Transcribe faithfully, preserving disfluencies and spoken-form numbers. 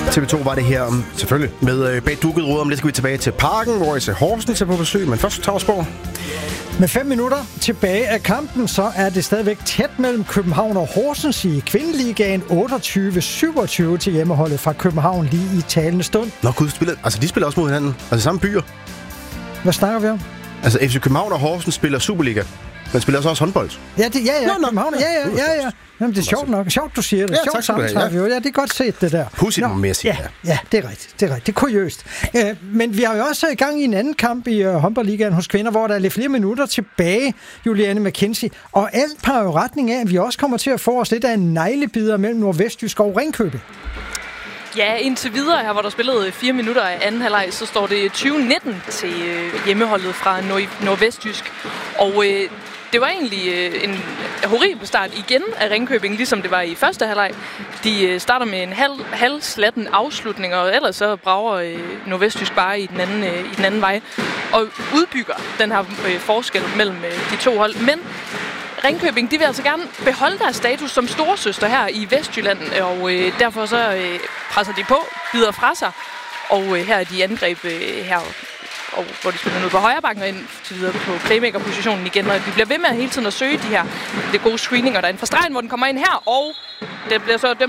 T V to var det her, um, selvfølgelig, med øh, bag dukket råd. Om lidt skal vi tilbage til Parken, hvor I ser Horsens er på besøg, men først Tavsborg. Med fem minutter tilbage af kampen, så er det stadigvæk tæt mellem København og Horsens i Kvindeligaen. otteogtyve syvogtyve til hjemmeholdet fra København lige i talende stund. Nå gud, spiller, altså de spiller også mod hinanden. Altså samme byer. Hvad snakker vi om? Altså F C København og Horsens spiller Superliga, men spiller så også håndbold. Ja, det, ja, ja, nå, nå. København, ja, ja, ja, ja. Jamen, det er sjovt nok. Sjovt, du siger det. Ja, sjovt tak skal du have, samtale, ja. Ja, det er godt set, det der. Pudsigt, må mere sige. Ja, ja, det er rigtigt. Det er rigtigt. Det er kuriøst. Uh, men vi har jo også i gang i en anden kamp i uh, håndboldligaen hos kvinder, hvor der er lidt flere minutter tilbage, Juliane McKenzie. Og alt peger jo retning af, at vi også kommer til at få os lidt af en neglebider mellem Nordvestjysk og Ringkøbing. Ja, indtil videre her, hvor der spillede fire minutter af anden halvleg, så står det tyve nitten til øh, hjemmeholdet fra Nord- Nordvestjysk. Og øh, det var egentlig øh, en horribel start igen af Ringkøbing, ligesom det var i første halvleg. De øh, starter med en halv, halvslatten afslutning, og ellers så brager øh, Nordvestjysk bare i den, anden, øh, i den anden vej. Og udbygger den her øh, forskel mellem øh, de to hold. Men Ringkøbing, de vil altså gerne beholde deres status som storesøster her i Vestjylland, og øh, derfor så øh, presser de på, bider fra sig, og øh, her er de angreb øh, her, og, hvor de spiller ned på højre bakken og ind til videre på playmaker-positionen igen, og de bliver ved med hele tiden at søge de her det gode screeninger derinde fra stregen, hvor den kommer ind her, og det bliver så